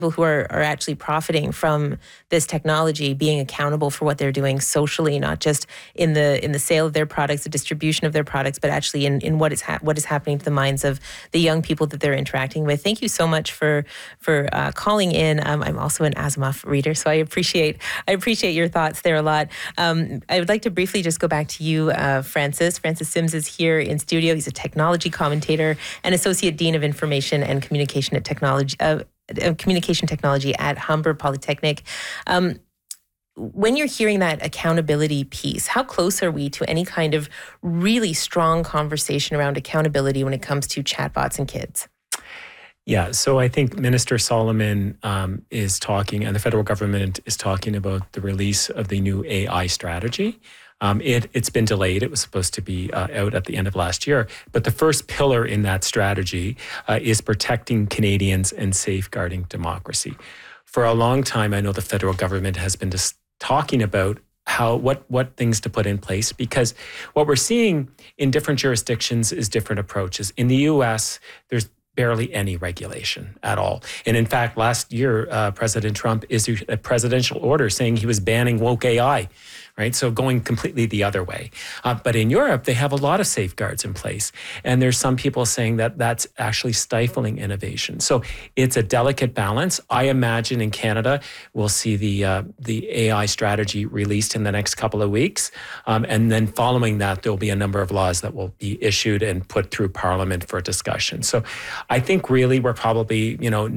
who are actually profiting from this technology being accountable for what they're doing socially, not just in the sale of their products, the distribution of their products, but actually in what is happening to the minds of the young people that they're interacting with. Thank you so much for calling in. I'm also an Asimov reader, so I appreciate your thoughts there a lot. I would like to briefly just go back to you, Francis. Francis Sims is here in studio. He's a technology commentator and Associate Dean of Information and Communication Technology at Humber Polytechnic. When you're hearing that accountability piece, how close are we to any kind of really strong conversation around accountability when it comes to chatbots and kids? Yeah, so I think Minister Solomon is talking, and the federal government is talking about the release of the new AI strategy. It's been delayed. It was supposed to be out at the end of last year. But the first pillar in that strategy is protecting Canadians and safeguarding democracy. For a long time, I know the federal government has been just talking about what things to put in place, because what we're seeing in different jurisdictions is different approaches. In the U.S., there's barely any regulation at all. And in fact, last year, President Trump issued a presidential order saying he was banning woke AI, right? So going completely the other way. But in Europe, they have a lot of safeguards in place. And there's some people saying that that's actually stifling innovation. So it's a delicate balance. I imagine in Canada, we'll see the AI strategy released in the next couple of weeks. And then following that, there'll be a number of laws that will be issued and put through Parliament for discussion. So I think really we're probably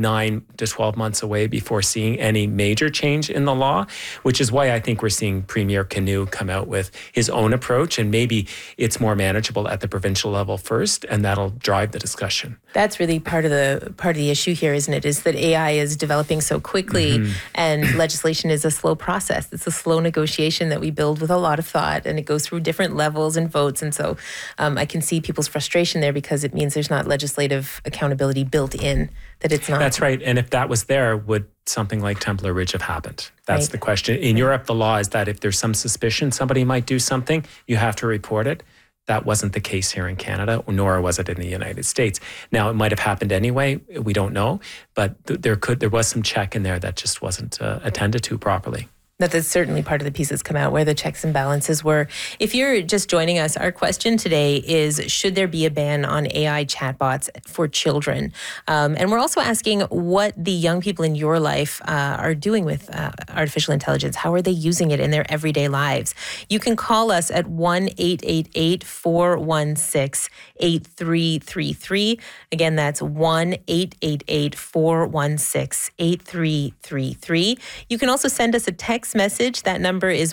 9 to 12 months away before seeing any major change in the law, which is why I think we're seeing Premier Canoe come out with his own approach, and maybe it's more manageable at the provincial level first, and that'll drive the discussion. That's really part of the issue here, isn't it? Is that AI is developing so quickly, and legislation is a slow process. It's a slow negotiation that we build with a lot of thought, and it goes through different levels and votes. And so I can see people's frustration there, because it means there's not legislative accountability built in, that it's not. That's right. And if that was there, would something like Templar Ridge have happened? That's right. The question. In Europe, the law is that if there's some suspicion somebody might do something, you have to report it. That wasn't the case here in Canada, nor was it in the United States. Now, it might have happened anyway. We don't know. But there was some check in there that just wasn't attended to properly. That's certainly part of the piece that's come out, where the checks and balances were. If you're just joining us, our question today is, should there be a ban on AI chatbots for children? And we're also asking what the young people in your life are doing with artificial intelligence. How are they using it in their everyday lives? You can call us at 1-888-416-8333. Again, that's 1-888-416-8333. You can also send us a text message. That number is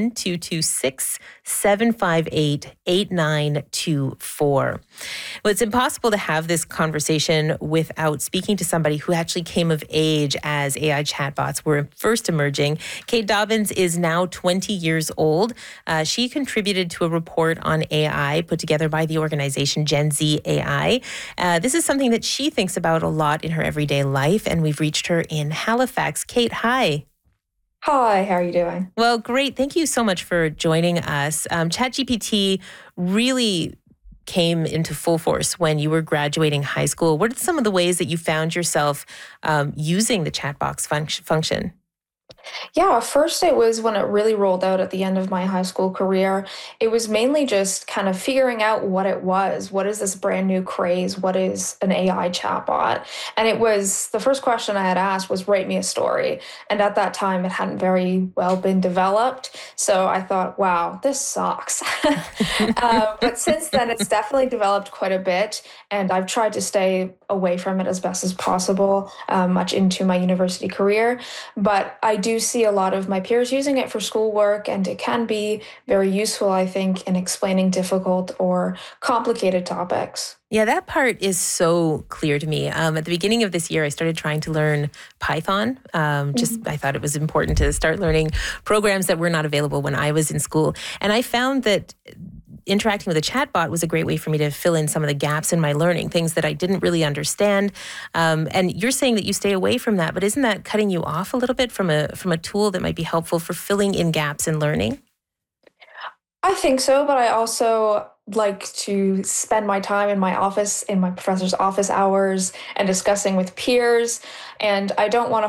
1-226-758-8924. Well, it's impossible to have this conversation without speaking to somebody who actually came of age as AI chatbots were first emerging. Kate Dobbins is now 20 years old. She contributed to a report on AI put together by the organization Gen Z AI. This is something that she thinks about a lot in her everyday life, and we've reached her in Halifax. Kate, hi. Hi, how are you doing? Well, great. Thank you so much for joining us. ChatGPT really came into full force when you were graduating high school. What are some of the ways that you found yourself using the chatbox function? Yeah, first it was when it really rolled out at the end of my high school career. It was mainly just kind of figuring out what it was. What is this brand new craze? What is an AI chatbot? And it was, the first question I had asked was, write me a story. And at that time, it hadn't very well been developed. So I thought, wow, this sucks. But since then, it's definitely developed quite a bit. And I've tried to stay away from it as best as possible, much into my university career. But I do see a lot of my peers using it for schoolwork, and it can be very useful, I think, in explaining difficult or complicated topics. Yeah, that part is so clear to me. At the beginning of this year, I started trying to learn Python. I thought it was important to start learning programs that were not available when I was in school. And I found that interacting with a chatbot was a great way for me to fill in some of the gaps in my learning, things that I didn't really understand. And you're saying that you stay away from that, but isn't that cutting you off a little bit from a tool that might be helpful for filling in gaps in learning? I think so, but I also like to spend my time in my office, in my professor's office hours, and discussing with peers. And I don't want to